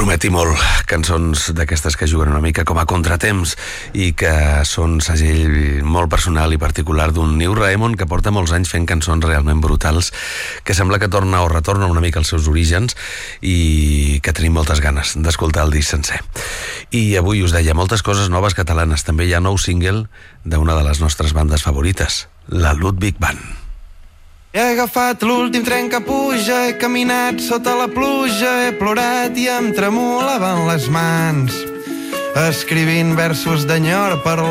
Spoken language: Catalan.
Prometi molt cançons d'aquestes que juguen una mica com a contratemps i que són segell molt personal i particular d'un Niu Raymond que porta molts anys fent cançons realment brutals, que sembla que torna o retorna una mica als seus orígens i que tenim moltes ganes d'escoltar el disc sencer. I avui us deia moltes coses noves catalanes. També hi ha nou single d'una de les nostres bandes favorites, la Ludwig Band. He agafat l'últim tren que puja, he caminat sota la pluja, he plorat i em tremolaven les mans, escrivint versos d'enyor per